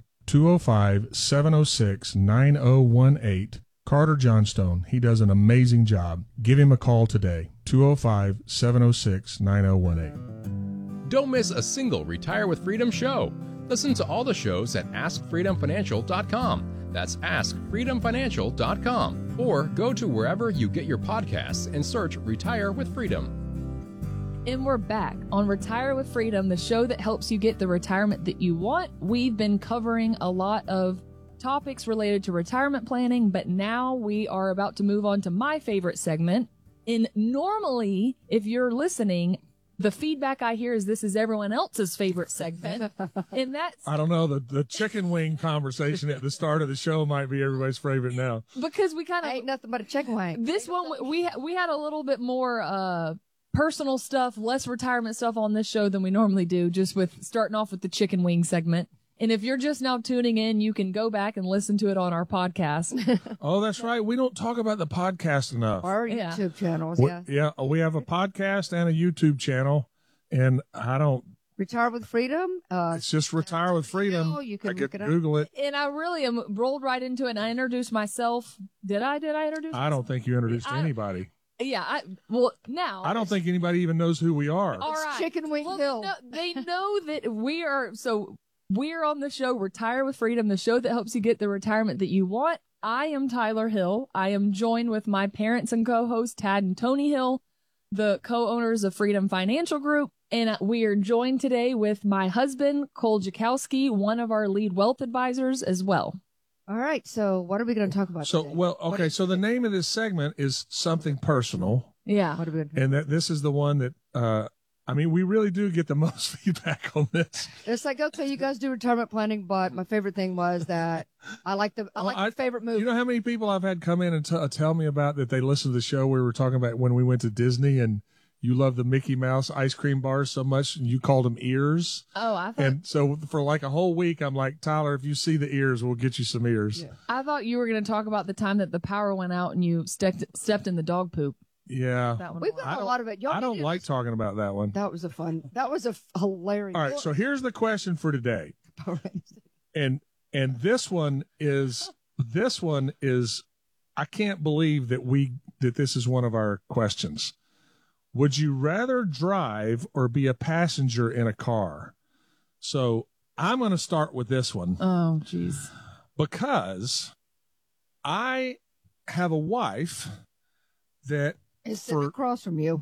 205-706-9018. Carter Johnstone. He does an amazing job. Give him a call today. 205-706-9018. Don't miss a single Retire with Freedom show. Listen to all the shows at AskFreedomFinancial.com. That's AskFreedomFinancial.com. Or go to wherever you get your podcasts and search Retire with Freedom. And we're back on Retire with Freedom, the show that helps you get the retirement that you want. We've been covering a lot of topics related to retirement planning, but now we are about to move on to my favorite segment. And normally, if you're listening, the feedback I hear is this is everyone else's favorite segment. And that's... I don't know, the chicken wing conversation at the start of the show might be everybody's favorite now. Because we kind of... Ain't nothing but a chicken wing. This one, we had a little bit more personal stuff, less retirement stuff on this show than we normally do, just with starting off with the chicken wing segment. And if you're just now tuning in, you can go back and listen to it on our podcast. Oh, that's right. We don't talk about the podcast enough. Our YouTube channels, yeah. Yeah, we have a podcast and a YouTube channel, and I don't... Retire with Freedom? It's just Retire with Freedom. Oh, you can I look could it up. Google it. And I really am rolled right into it, and I introduced myself. Did I introduce myself? I don't think you introduced anybody. Yeah, now. I don't think anybody even knows who we are. All right. Chicken Wing Hill. No, they know that we are... So... We're on the show Retire with Freedom, the show that helps you get the retirement that you want. I am Tyler Hill. I am joined with my parents and co-hosts, Tad and Tony Hill, the co-owners of Freedom Financial Group. And we are joined today with my husband, Cole Jakowski, one of our lead wealth advisors as well. All right. So what are we going to talk about today? So the name of this segment is Something Personal. Yeah. And that this is the one that, we really do get the most feedback on this. It's like, okay, you guys do retirement planning, but my favorite thing was that I like the favorite movie. You know how many people I've had come in and tell me about that they listened to the show we were talking about when we went to Disney, and you love the Mickey Mouse ice cream bars so much, and you called them ears. Oh, I thought. And so for like a whole week, I'm like, Tyler, if you see the ears, we'll get you some ears. Yeah. I thought you were going to talk about the time that the power went out and you stepped in the dog poop. Yeah. We've got a lot of it. I don't like talking about that one. That was hilarious. All right, so here's the question for today. And this one is I can't believe that this is one of our questions. Would you rather drive or be a passenger in a car? So I'm going to start with this one. Oh, geez. Because I have a wife that is sitting across from you.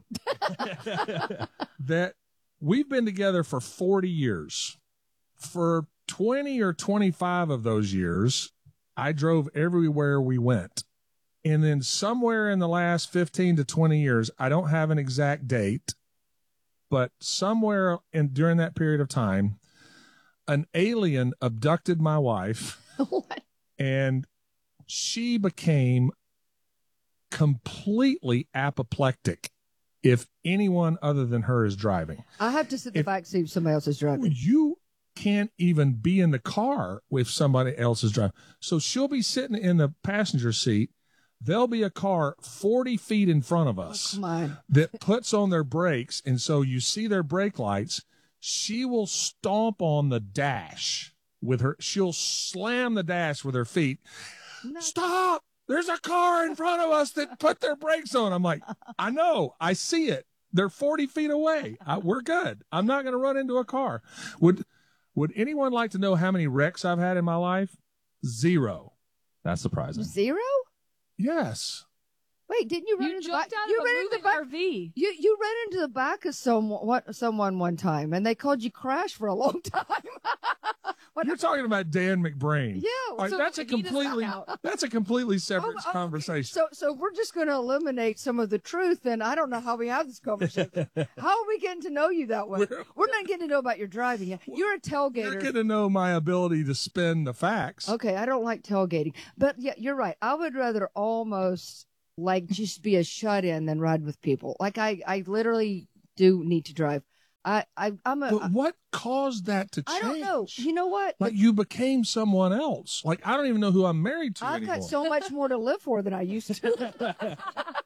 that we've been together for 40 years. For 20 or 25 of those years, I drove everywhere we went. And then somewhere in the last 15 to 20 years, I don't have an exact date, but somewhere during that period of time, an alien abducted my wife. What? And she became completely apoplectic if anyone other than her is driving. I have to sit in the back seat if somebody else is driving. You can't even be in the car if somebody else is driving. So she'll be sitting in the passenger seat. There'll be a car 40 feet in front of us that puts on their brakes, and so you see their brake lights. She will stomp on the dash with her. She'll slam the dash with her feet. No. Stop! There's a car in front of us that put their brakes on. I'm like, I know. I see it. They're 40 feet away. We're good. I'm not going to run into a car. Would anyone like to know how many wrecks I've had in my life? 0. That's surprising. 0? Yes. Wait, didn't you run You into the jumped back? out You of a ran into the moving back. RV. You ran into the back of someone one time, and they called you Crash for a long time. You're talking about Dan McBrain. Yeah, Like, so that's a he does completely not separate conversation. So we're just going to eliminate some of the truth, and I don't know how we have this conversation. How are we getting to know you that way? We're not getting to know about your driving. You're a tailgater. You're going to know my ability to spin the facts. Okay, I don't like tailgating, but yeah, you're right. I would rather almost like just be a shut-in than ride with people. Like I literally do need to drive. But what caused that to change? I don't know. You know what? Like you became someone else. Like I don't even know who I'm married to I've anymore. got so much more to live for than I used to.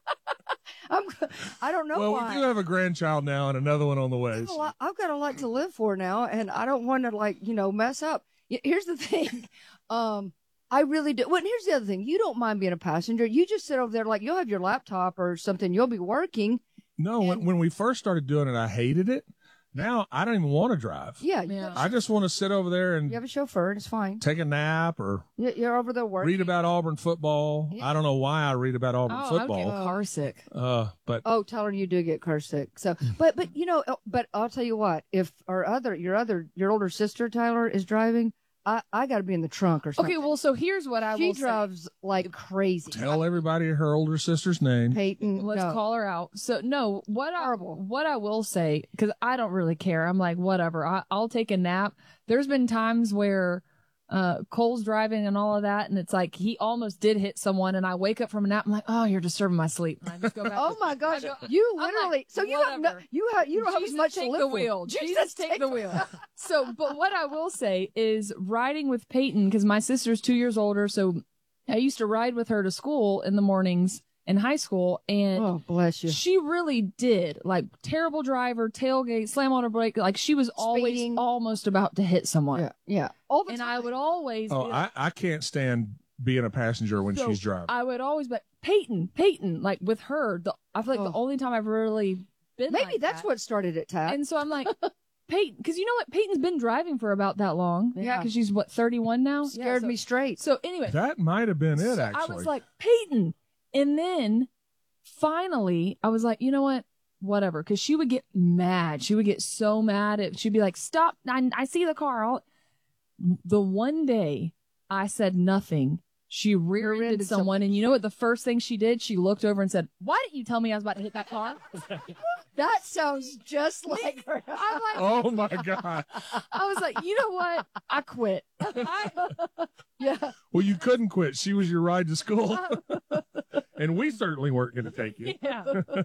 I don't know well, why. we do have a grandchild now and another one on the way. I've got a lot to live for now, and I don't want to mess up. Here's the thing. I really do. Well, and here's the other thing. You don't mind being a passenger. You just sit over there like you'll have your laptop or something. You'll be working. No, when we first started doing it, I hated it. Now I don't even want to drive. Yeah. I just want to sit over there and You have a chauffeur, and it's fine. take a nap or You're over there working. read about Auburn football. I don't know why I read about Auburn football. I would get car sick. But Tyler, you do get car sick. So, but but I'll tell you what. If your older sister Tyler is driving, I got to be in the trunk or something. Okay, well, so here's what I will She say. drives like crazy. tell everybody her older sister's name. Peyton. Let's call her out. So no, what I will say, because I don't really care. I'm like, whatever. I'll take a nap. There's been times where Cole's driving and all of that, and it's like he almost did hit someone, and I wake up from a nap. I'm like, oh, you're disturbing my sleep. And I just go back. Oh my gosh! You literally. So you have no. You don't have as Jesus, much to take live the for. wheel. Jesus, take the wheel. So, but what I will say is riding with Peyton, because my sister's 2 years older, so I used to ride with her to school in the mornings in high school, and oh, bless you. She really did. Like, terrible driver, tailgate, slam on her brake. Like, she was always almost about to hit someone. Yeah. All the and time. I would always. Oh, I can't stand being a passenger when So, she's driving. I would always, but Peyton, like with her, I feel like the only time I've really been Maybe like that's that. what started it, Tad. And so I'm like, Peyton, because you know what? Peyton's been driving for about that long. Yeah. Because she's, 31 now? Scared me straight. So anyway. That might have been it, so actually. I was like, Peyton. And then finally, I was like, you know what? Whatever. Because she would get mad. She would get so mad. She'd be like, stop. I see the car. The one day I said nothing, she rear-ended someone. And you know what? The first thing she did, she looked over and said, why didn't you tell me I was about to hit that car? That sounds just like her. I'm like, oh my God. I was like, you know what? I quit. Yeah. Well, you couldn't quit. She was your ride to school. And we certainly weren't going to take you. Yeah.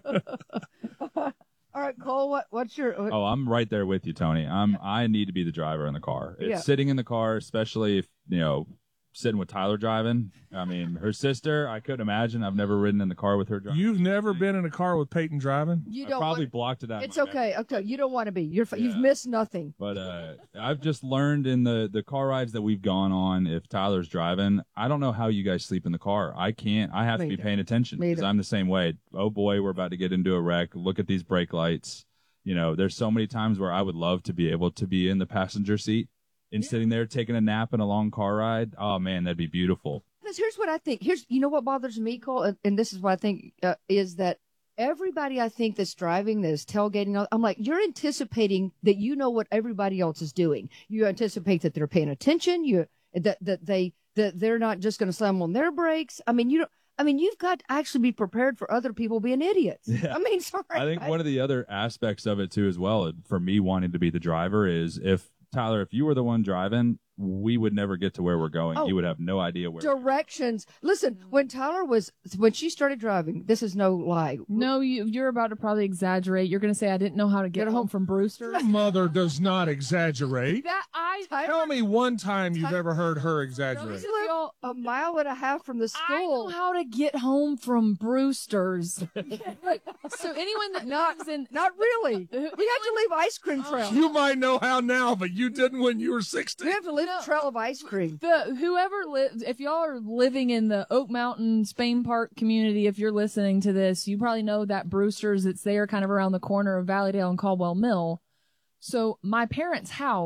All right, Cole, what's your... Oh, I'm right there with you, Tony. I need to be the driver in the car. It's Yeah. sitting in the car, especially if, sitting with Tyler driving. I mean, her sister, I couldn't imagine. I've never ridden in the car with her driving. You've never been in a car with Peyton driving? You I don't probably want- blocked it out. It's okay. Okay, you don't want to be. You've missed nothing. But I've just learned in the car rides that we've gone on, if Tyler's driving, I don't know how you guys sleep in the car. I can't. I have to be paying attention because I'm the same way. Oh boy, we're about to get into a wreck. Look at these brake lights. There's so many times where I would love to be able to be in the passenger seat and sitting there taking a nap in a long car ride. Oh man, that'd be beautiful. Because here's what I think. You know what bothers me, Cole, and this is what I think is that everybody I think that's driving, that is tailgating, I'm like, you're anticipating that you know what everybody else is doing. You anticipate that they're paying attention. That they're not just going to slam on their brakes. I mean, you've got to actually be prepared for other people being idiots. Yeah. I mean, sorry. I think one of the other aspects of it too, as well, for me wanting to be the driver, is if Tyler, if you were the one driving, we would never get to where we're going. Oh. You would have no idea where. Directions. Listen, when she started driving, this is no lie. No, you're about to probably exaggerate. You're going to say I didn't know how to get home from Brewster. Your mother does not exaggerate. Tell me one time you've ever heard her exaggerate. We live a mile and a half from the school. I know how to get home from Brewster's. So anyone that lives in... Not really. We have to leave ice cream trail. You might know how now, but you didn't when you were 16. We have to leave a trail of ice cream. Whoever lives, if y'all are living in the Oak Mountain, Spain Park community, if you're listening to this, you probably know that Brewster's. It's there kind of around the corner of Valleydale and Caldwell Mill. So my parents' house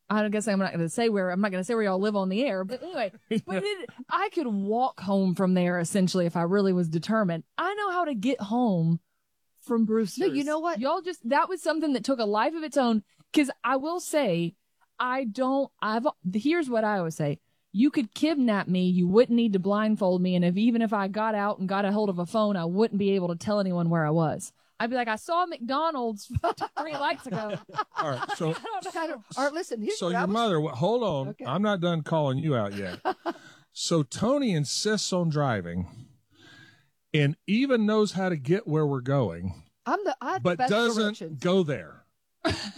I guess I'm not going to say where y'all live on the air, but anyway, I could walk home from there essentially if I really was determined. I know how to get home from Brewster's. No, you know what? That was something that took a life of its own. Cause I will say, here's what I always say. You could kidnap me. You wouldn't need to blindfold me. And even if I got out and got a hold of a phone, I wouldn't be able to tell anyone where I was. I'd be like, I saw McDonald's 3 lights ago. All right. So, all right, listen. So your mother, hold on. Okay. I'm not done calling you out yet. So Tony insists on driving and even knows how to get where we're going, but doesn't go there.